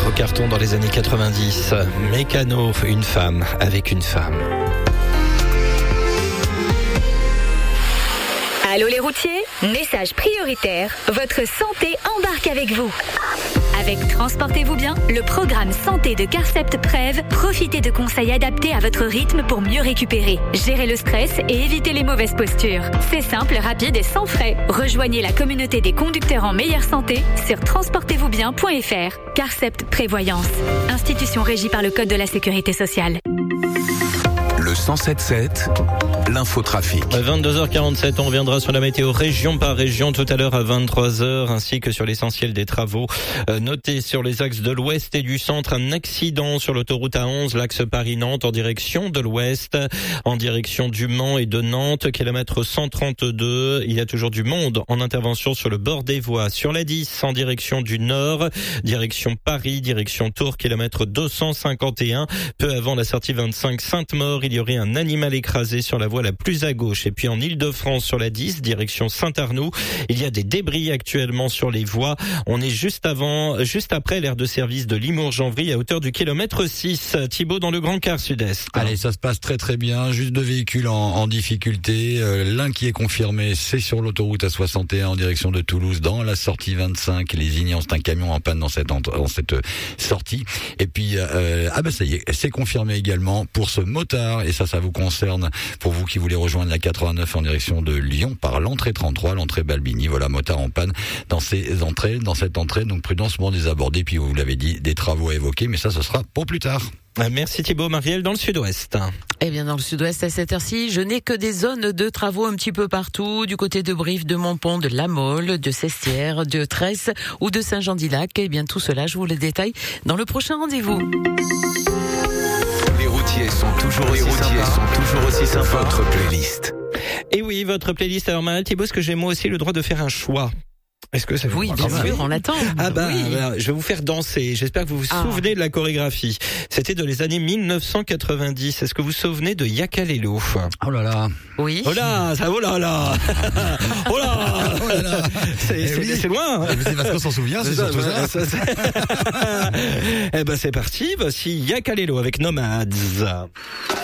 Gros carton dans les années 90. Mécano, une femme avec une femme. Allô les routiers, message prioritaire, votre santé embarque avec vous. Avec Transportez-vous bien, le programme santé de Carcept Prev, profitez de conseils adaptés à votre rythme pour mieux récupérer, gérer le stress et éviter les mauvaises postures. C'est simple, rapide et sans frais. Rejoignez la communauté des conducteurs en meilleure santé sur transportezvousbien.fr. Carcept Prévoyance, institution régie par le Code de la Sécurité sociale. Le 107.7, l'infotrafic. 22h47, on reviendra sur la météo région par région tout à l'heure à 23h, ainsi que sur l'essentiel des travaux. Notez sur les axes de l'ouest et du centre un accident sur l'autoroute A11, l'axe Paris-Nantes en direction de l'ouest, en direction du Mans et de Nantes, kilomètre 132. Il y a toujours du monde en intervention sur le bord des voies. Sur la 10, en direction du nord, direction Paris, direction Tours, kilomètre 251. Peu avant la sortie 25 Sainte-Maure, il y aurait un animal écrasé sur la voie la plus à gauche. Et puis en Ile-de-France sur la 10, direction Saint-Arnoux, il y a des débris actuellement sur les voies. On est juste après l'aire de service de Limours-Janvry à hauteur du kilomètre 6. Thibaut dans le Grand Quart Sud-Est. Allez, ça se passe très très bien. Juste 2 véhicules en difficulté. L'un qui est confirmé, c'est sur l'autoroute A61 en direction de Toulouse dans la sortie 25. Les Ignans, c'est un camion en panne dans cette sortie. Et puis, ça y est, c'est confirmé également pour ce motard. Et ça vous concerne pour vous qui voulez rejoindre la 89 en direction de Lyon par l'entrée 33, l'entrée Balbini. Voilà, motard en panne dans cette entrée. Donc prudence pour désaborder. Puis vous l'avez dit, des travaux à évoquer, mais ça, ce sera pour plus tard. Merci Thibaut. Marielle, dans le sud-ouest. Eh bien, dans le sud-ouest, à cette heure-ci, je n'ai que des zones de travaux un petit peu partout, du côté de Brive, de Montpont, de La Mole, de Sestières, de Tresse ou de Saint-Jean-d'Ilac. Eh bien, tout cela, je vous le détaille dans le prochain rendez-vous. Les routiers sont toujours aussi sympas. Votre playlist. Et oui, votre playlist. Alors, Thibaut, est-ce que j'ai moi aussi le droit de faire un choix? Est-ce que ça vous Oui, bien sûr, on l'attend. Oui. Je vais vous faire danser. J'espère que vous vous souvenez de la chorégraphie. C'était dans les années 1990. Est-ce que vous vous souvenez de Yakalelo? Oh là là. Oui. Oh là, ça, oh là là. Oh là. Oh là là. C'est loin. C'est parce qu'on s'en souvient, c'est surtout ça. Eh ben, c'est parti. Voici Yakalelo avec Nomads.